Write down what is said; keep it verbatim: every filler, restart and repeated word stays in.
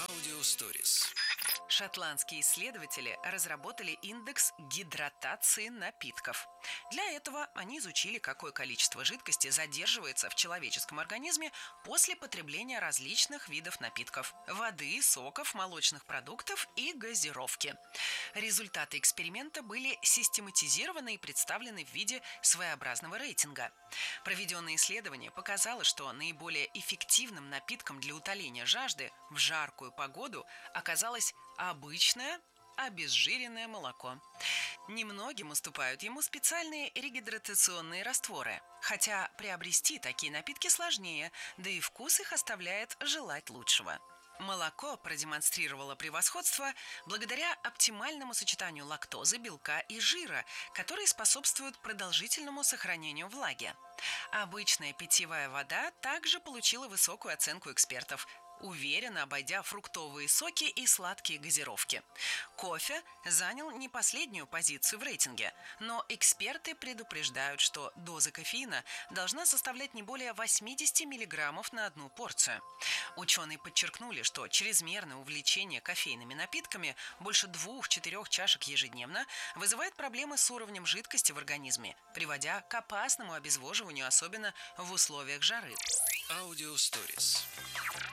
Аудиосторис. Шотландские исследователи разработали индекс гидратации напитков. Для этого они изучили, какое количество жидкости задерживается в человеческом организме после потребления различных видов напитков – воды, соков, молочных продуктов и газировки. Результаты эксперимента были систематизированы и представлены в виде своеобразного рейтинга. Проведенное исследование показало, что наиболее эффективным напитком для утоления жажды в жаркую погоду оказалось обычное обезжиренное молоко. Немногим уступают ему специальные регидратационные растворы, хотя приобрести такие напитки сложнее, да и вкус их оставляет желать лучшего. Молоко продемонстрировало превосходство благодаря оптимальному сочетанию лактозы, белка и жира, которые способствуют продолжительному сохранению влаги. Обычная питьевая вода также получила высокую оценку экспертов, уверенно обойдя фруктовые соки и сладкие газировки. Кофе занял не последнюю позицию в рейтинге, но эксперты предупреждают, что доза кофеина должна составлять не более восемьдесят миллиграммов на одну порцию. Ученые подчеркнули, что чрезмерное увлечение кофейными напитками больше двух-четырех чашек ежедневно вызывает проблемы с уровнем жидкости в организме, приводя к опасному обезвоживанию, особенно в условиях жары. Аудиосторис.